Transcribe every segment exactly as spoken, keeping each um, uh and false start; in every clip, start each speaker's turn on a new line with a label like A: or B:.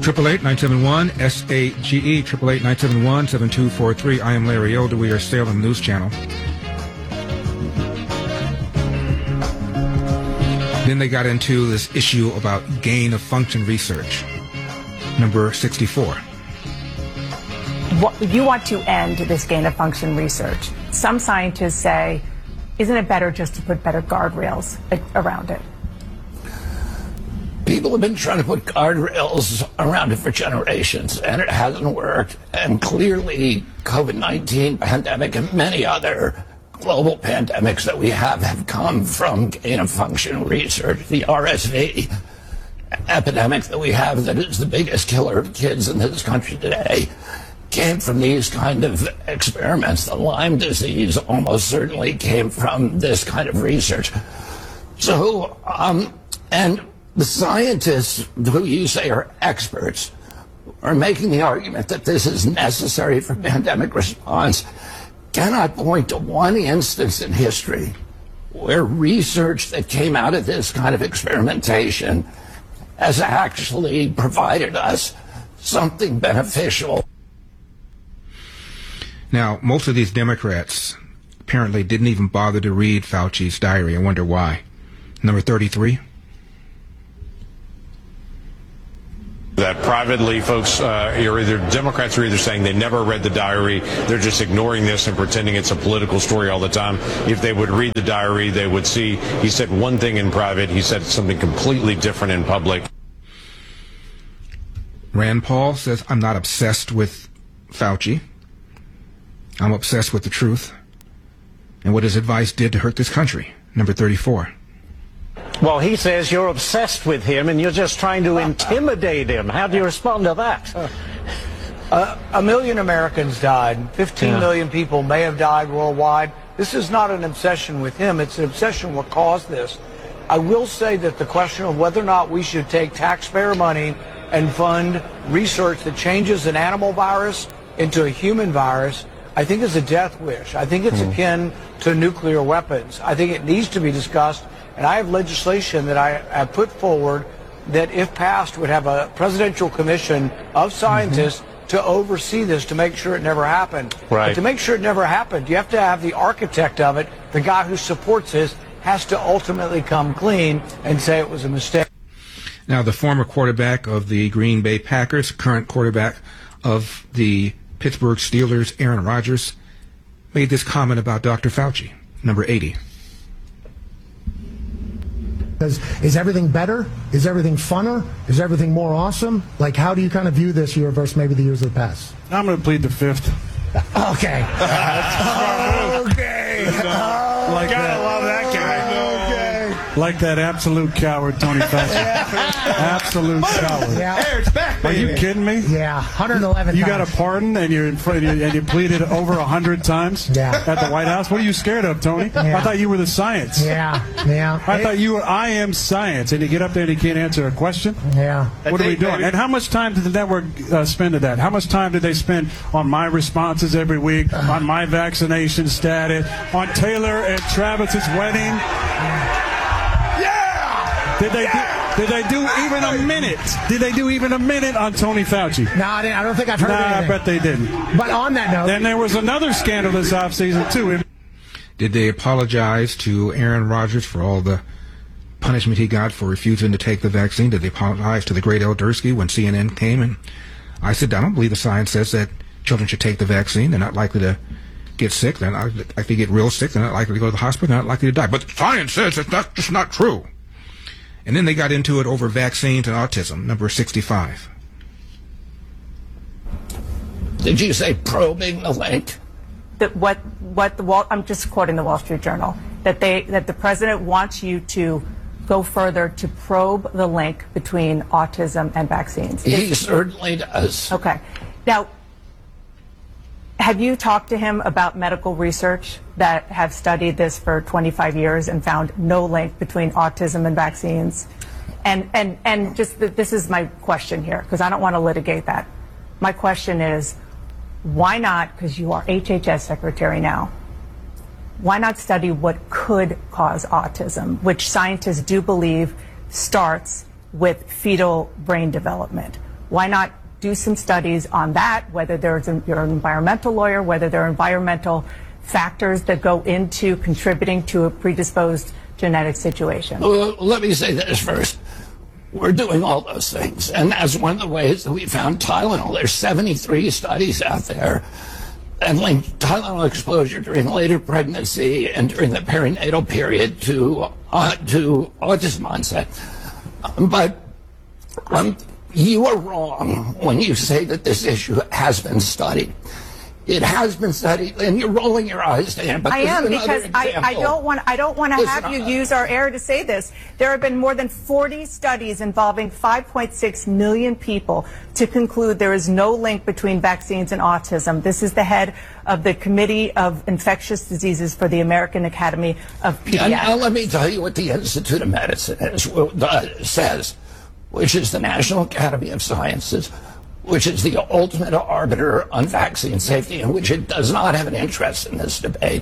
A: triple eight nine seven one S A G E, triple eight nine seven one seven two four three. I am Larry Elder. We are Salem News Channel. Then they got into this issue about gain of function research, number sixty-four.
B: What, you want to end this gain of function research. Some scientists say, isn't it better just to put better guardrails around it?
C: People have been trying to put guardrails around it for generations, and it hasn't worked. And clearly, COVID nineteen pandemic and many other global pandemics that we have have come from gain-of-function research. The R S V epidemic that we have, that is the biggest killer of kids in this country today, came from these kind of experiments. The Lyme disease almost certainly came from this kind of research. So, um, and the scientists who you say are experts are making the argument that this is necessary for pandemic response, cannot point to one instance in history where research that came out of this kind of experimentation has actually provided us something beneficial.
A: Now, most of these Democrats apparently didn't even bother to read Fauci's diary. I wonder why. Number thirty-three.
D: That privately, folks, uh, are either Democrats are either saying they never read the diary, they're just ignoring this and pretending it's a political story all the time. If they would read the diary, they would see he said one thing in private, he said something completely different in public.
A: Rand Paul says, I'm not obsessed with Fauci. I'm obsessed with the truth and what his advice did to hurt this country. Number thirty-four.
E: Well, he says you're obsessed with him and you're just trying to intimidate him. How do you respond to that?
F: Uh, a million Americans died. fifteen yeah. million people may have died worldwide. This is not an obsession with him. It's an obsession with what caused this. I will say that the question of whether or not we should take taxpayer money and fund research that changes an animal virus into a human virus, I think is a death wish. I think it's mm. akin to nuclear weapons. I think it needs to be discussed. And I have legislation that I have put forward that, if passed, would have a presidential commission of scientists mm-hmm. to oversee this to make sure it never happened.
E: Right.
F: But to make sure it never happened, you have to have the architect of it, the guy who supports this, has to ultimately come clean and say it was a mistake.
A: Now, the former quarterback of the Green Bay Packers, current quarterback of the Pittsburgh Steelers, Aaron Rodgers, made this comment about Doctor Fauci. Number eighty.
G: Is, is everything better? Is everything funner? Is everything more awesome? Like, how do you kind of view this year versus maybe the years of the past?
H: I'm going to plead the fifth.
G: Okay. okay.
H: Uh, like
I: Gotta
H: that.
I: love that guy.
G: Okay.
H: Like that absolute coward, Tony Fauci. Absolute coward.
G: Yeah.
I: Hey, it's back,
H: Are
I: baby.
H: you kidding me?
G: Yeah, one hundred eleven
H: You
G: times.
H: got a pardon and you're in front, and you pleaded over a hundred times
G: Yeah.
H: at the White House. What are you scared of, Tony?
G: Yeah.
H: I thought you were the science.
G: Yeah, yeah.
H: I thought you were. I am science, and you get up there and you can't answer a question.
G: Yeah.
H: What are we doing? And how much time did the network uh, spend to that? How much time did they spend on my responses every week, on my vaccination status, on Taylor and Travis's wedding?
I: Yeah!
H: Did they?
I: Yeah!
H: Do, did they do even a minute? Did they do even a minute on Tony Fauci?
G: No, I, didn't, I don't think I've heard
H: Nah, I
G: anything.
H: bet they didn't.
G: But on that note,
H: Then there was another scandal this offseason too.
A: Did they apologize to Aaron Rodgers for all the punishment he got for refusing to take the vaccine? Did they apologize to the great Eldersky when C N N came? And I said, I don't believe the science says that children should take the vaccine. They're not likely to get sick. They're not likely to get real sick. They're not likely to go to the hospital. They're not likely to die. But the science says that that's just not true. And then they got into it over vaccines and autism, number sixty-five.
C: Did you say probing the link?
B: That what what the Wall, I'm just quoting the Wall Street Journal, that they that the president wants you to go further to probe the link between autism and vaccines.
C: He certainly does.
B: Okay. Now, have you talked to him about medical research that have studied this for twenty-five years and found no link between autism and vaccines? And and and just th- this is my question here, because I don't want to litigate that. My question is, why not, because you are H H S secretary now, why not study what could cause autism, which scientists do believe starts with fetal brain development? Why not do some studies on that, whether there's a, you're an environmental lawyer, whether there are environmental factors that go into contributing to a predisposed genetic situation?
C: Well, let me say this first. We're doing all those things, and that's one of the ways that we found Tylenol. There's seventy-three studies out there and linked Tylenol exposure during later pregnancy and during the perinatal period to uh, to autism onset. Um, but um, you are wrong when you say that this issue has been studied. It has been studied, and you're rolling your eyes, Dan. But
B: I
C: this
B: am,
C: is another
B: because I, I don't want I don't want to
C: Listen,
B: have you
C: uh,
B: use our air to say this. There have been more than forty studies involving five point six million people to conclude there is no link between vaccines and autism. This is the head of the Committee of Infectious Diseases for the American Academy of Pediatrics.
C: And now let me tell you what the Institute of Medicine is, uh, says, which is the National Academy of Sciences, which is the ultimate arbiter on vaccine safety, and which it does not have an interest in this debate.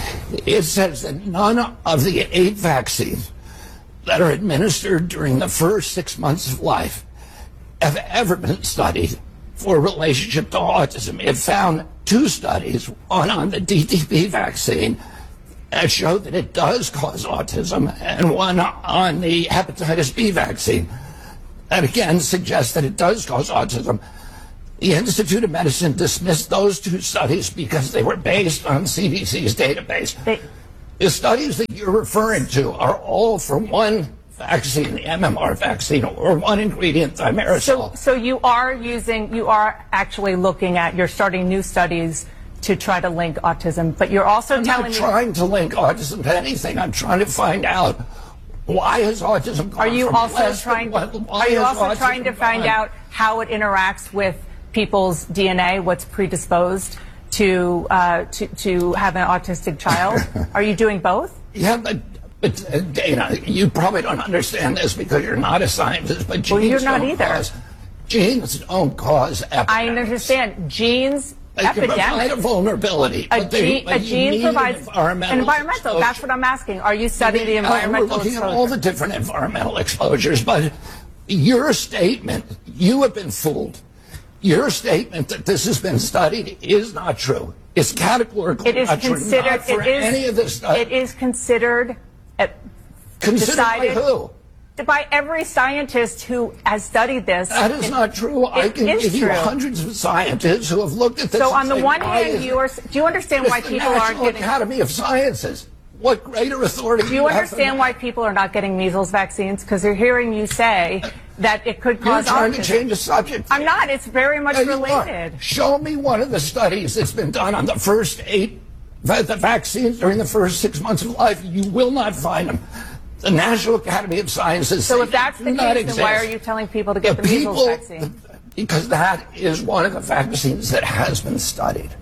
C: It says that none of the eight vaccines that are administered during the first six months of life have ever been studied for relationship to autism. It found two studies, one on the D T P vaccine that showed that it does cause autism, and one on the hepatitis B vaccine that again suggests that it does cause autism. The Institute of Medicine dismissed those two studies because they were based on C D C's database.
B: They,
C: the studies that you're referring to are all for one vaccine, the M M R vaccine, or one ingredient, thimerosal.
B: so, so you are using, you are actually looking at, you're starting new studies to try to link autism, but you're also
C: I'm
B: telling
C: not
B: me.
C: trying to link autism to anything. I'm trying to find out why is autism.
B: Are you
C: from
B: also
C: less
B: trying?
C: than
B: To,
C: one- why
B: are you
C: is
B: also
C: autism
B: trying to find
C: gone?
B: out how it interacts with people's D N A? What's predisposed to uh, to to have an autistic child? Are you doing both?
C: Yeah, but, but uh, Dana, you probably don't understand this because you're not a scientist. But genes
B: Well, you're not
C: don't
B: either.
C: Cause, genes don't cause epidemics.
B: I understand genes.
C: They can provide a
B: Epidemics.
C: vulnerability.
B: A
C: but they,
B: gene,
C: but
B: a
C: you
B: gene
C: need
B: provides
C: environmental.
B: environmental.
C: exposure.
B: That's what I'm asking. Are you studying the
C: Uh,
B: environmental
C: We're looking
B: exposure?
C: at all the different environmental exposures, but your statement, you have been fooled. Your statement that this has been studied is not true. It's categorically
B: It is
C: not true.
B: considered.
C: Not for
B: It is.
C: any of this stuff.
B: It is considered. Uh,
C: Considered
B: decided
C: by who?
B: by every scientist who has studied this.
C: That is
B: It-
C: not true. I
B: it
C: can
B: is
C: give you
B: true.
C: hundreds of scientists who have looked at this.
B: So
C: and
B: on the
C: say,
B: one
C: why
B: hand,
C: is
B: you are. Do you understand
C: It's
B: why
C: the
B: people aren't
C: National
B: getting?
C: Academy of Sciences. What greater authority
B: Do you
C: have
B: understand
C: than
B: why
C: that?
B: people are not getting measles vaccines? Because they're hearing you say that it could
C: You're
B: cause
C: trying
B: autism.
C: to change the subject.
B: I'm not. It's very much
C: Yeah, you are.
B: related.
C: Show me one of the studies that's been done on the first eight va- the vaccines during the first six months of life. You will not find them. The National Academy of Sciences.
B: So
C: say
B: if that's
C: they
B: the
C: do not
B: case, then why are
C: exist.
B: you telling people to get the,
C: the
B: measles
C: people,
B: vaccine?
C: because that is one of the vaccines that has been studied.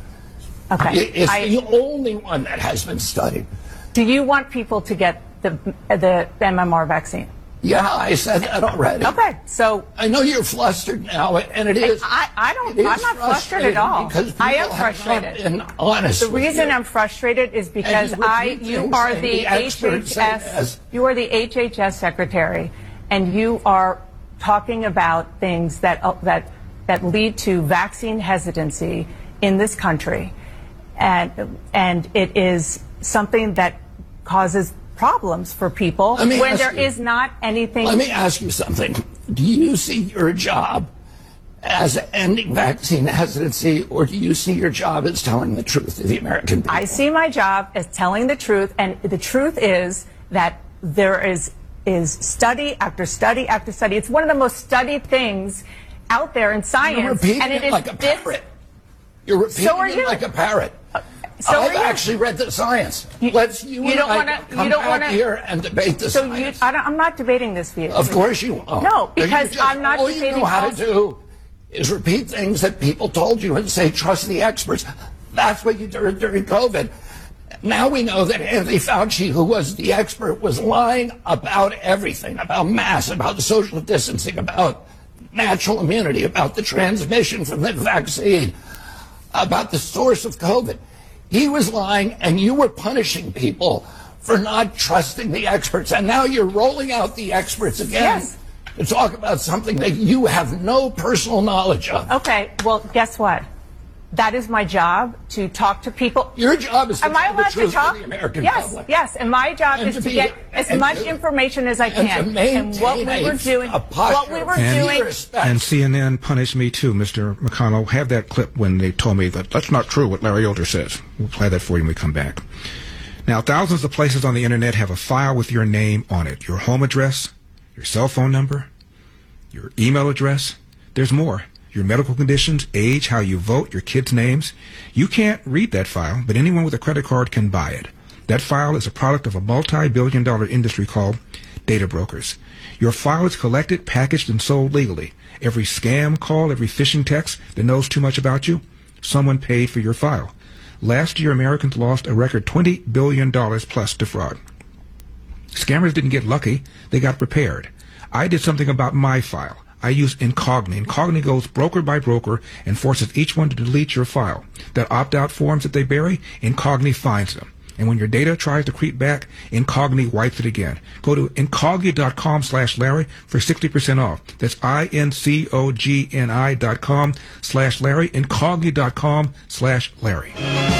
B: Okay.
C: It- It's
B: I-
C: the only one that has been studied.
B: do you want people to get the the M M R vaccine?
C: Yeah, I said that already.
B: Okay. So
C: I know you're flustered now, and it is.
B: I, I don't.
C: it is
B: I'm not frustrated at all.
C: because
B: I am
C: people have not
B: frustrated.
C: been honest
B: The
C: with
B: reason
C: you.
B: I'm frustrated is because
C: you
B: I,
C: repeat
B: you
C: things
B: are
C: saying
B: the
C: the experts say
B: H H S,
C: this.
B: you are the H H S secretary, and you are talking about things that uh, that that lead to vaccine hesitancy in this country, and and it is something that causes problems for people
C: Let me
B: when
C: ask
B: there
C: you-
B: is not anything.
C: Let me ask you something. Do you see your job as ending vaccine hesitancy, or do you see your job as telling the truth to the American people?
B: I see my job as telling the truth, and the truth is that there is is study after study after study. It's one of the most studied things out there in science,
C: You're repeating
B: and
C: it,
B: it is
C: like a
B: this-
C: parrot. You're repeating
B: So are
C: it
B: you.
C: like a parrot.
B: so are
C: I've
B: you.
C: actually read the science.
B: You-
C: Let's you,
B: you
C: and
B: don't
C: I
B: wanna-
C: come
B: you don't
C: back
B: wanna-
C: here and debate the
B: So you,
C: science.
B: I don't, I'm not debating this for you.
C: Of course you won't.
B: No,
C: You
B: because
C: just-
B: I'm not
C: all you
B: debating
C: know how to
B: also-
C: do is repeat things that people told you and say, trust the experts. That's what you did during COVID. Now we know that Anthony Fauci, who was the expert, was lying about everything, about masks, about social distancing, about natural immunity, about the transmission from the vaccine, about the source of COVID. He was lying, and you were punishing people for not trusting the experts. And now you're rolling out the experts again
B: Yes.
C: to talk about something that you have no personal knowledge of.
B: Okay, well, guess what? That is my job, to talk to people.
C: Your job is to
B: Am I
C: tell the
B: allowed
C: truth
B: to talk?
C: to the American
B: yes,
C: public.
B: yes. And my job
C: And
B: is
C: to
B: to
C: be-
B: get as
C: and
B: much
C: to-
B: information as I
C: and to
B: can.
C: maintain
B: what we were
C: a-
B: doing,
C: a posture
B: what we were
A: And-
B: doing.
C: Respect.
A: And C N N punished me too, Mister McConnell. Have that clip when they told me that that's not true what Larry Elder says. We'll play that for you when we come back. Now, thousands of places on the internet have a file with your name on it. Your home address, your cell phone number, your email address. There's more. Your medical conditions, age, how you vote, your kids' names. You can't read that file, but anyone with a credit card can buy it. That file is a product of a multi-billion dollar industry called data brokers. Your file is collected, packaged, and sold legally. Every scam call, every phishing text that knows too much about you, someone paid for your file. Last year, Americans lost a record twenty billion dollars plus to fraud. Scammers didn't get lucky. They got prepared. I did something about my file. I use Incogni. Incogni goes broker by broker and forces each one to delete your file. That opt-out forms that they bury, Incogni finds them. And when your data tries to creep back, Incogni wipes it again. Go to Incogni.com slash Larry for sixty percent off. That's I-N-C-O-G-N-I dot com slash Larry, Incogni.com slash Larry.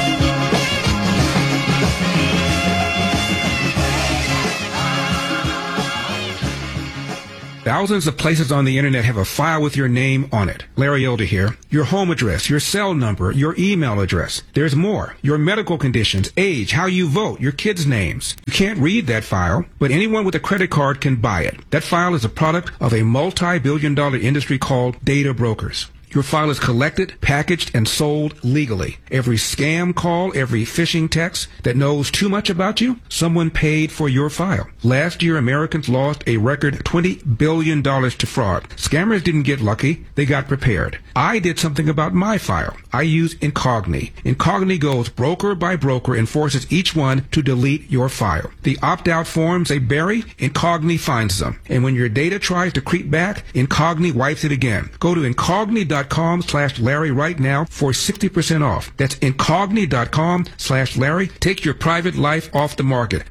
A: Thousands of places on the internet have a file with your name on it. Larry Elder here. Your home address, your cell number, your email address. There's more. Your medical conditions, age, how you vote, your kids' names. You can't read that file, but anyone with a credit card can buy it. That file is a product of a multi-billion dollar industry called data brokers. Your file is collected, packaged, and sold legally. Every scam call, every phishing text that knows too much about you, someone paid for your file. Last year, Americans lost a record twenty billion dollars to fraud. Scammers didn't get lucky. They got prepared. I did something about my file. I use Incogni. Incogni goes broker by broker and forces each one to delete your file. The opt-out forms they bury, Incogni finds them. And when your data tries to creep back, Incogni wipes it again. Go to Incogni.com slash Larry right now for sixty percent off. That's Incogni.com slash Larry. Take your private life off the market.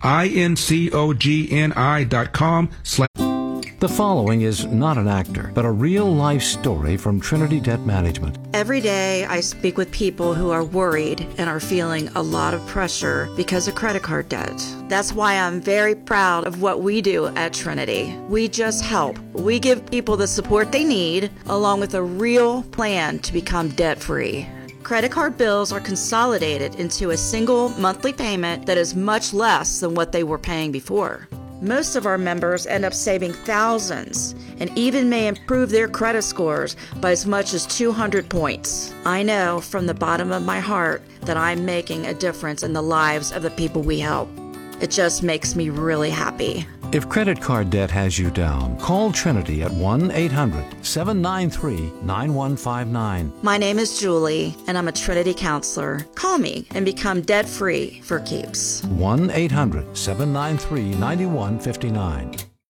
A: I-N-C-O-G-N-I dot com slash
I: The following is not an actor, but a real-life story from Trinity Debt Management.
J: Every day I speak with people who are worried and are feeling a lot of pressure because of credit card debt. That's why I'm very proud of what we do at Trinity. We just help. We give people the support they need, along with a real plan to become debt-free. Credit card bills are consolidated into a single monthly payment that is much less than what they were paying before. Most of our members end up saving thousands and even may improve their credit scores by as much as two hundred points. I know from the bottom of my heart that I'm making a difference in the lives of the people we help. It just makes me really happy.
I: If credit card debt has you down, call Trinity at one eight hundred seven nine three nine one five nine.
J: My name is Julie, and I'm a Trinity counselor. Call me and become debt-free for keeps.
I: one eight hundred seven nine three nine one five nine.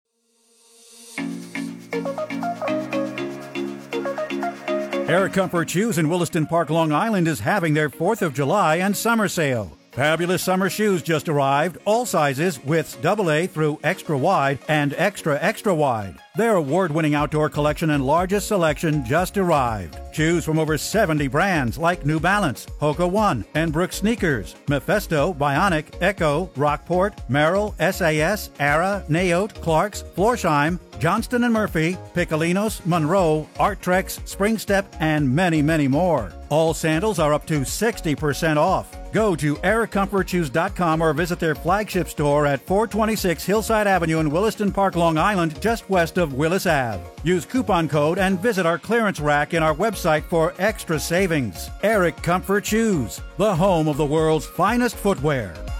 K: Air Comfort Shoes in Williston Park, Long Island is having their fourth of July and summer sale. Fabulous summer shoes just arrived, all sizes, widths double A through extra wide and extra extra wide. Their award-winning outdoor collection and largest selection just arrived. Choose from over seventy brands like New Balance, Hoka One, and Brooks Sneakers, Mephisto, Bionic, Echo, Rockport, Merrill, S A S, Ara, Naote, Clarks, Florsheim, Johnston and Murphy, Piccolinos, Monroe, Arttrex, Springstep, and many, many more. All sandals are up to sixty percent off. Go to air comfort shoes dot com or visit their flagship store at four twenty-six Hillside Avenue in Williston Park, Long Island, just west of Willis Avenue. Use coupon code and visit our clearance rack in our website for extra savings. Eric Comfort Shoes, the home of the world's finest footwear.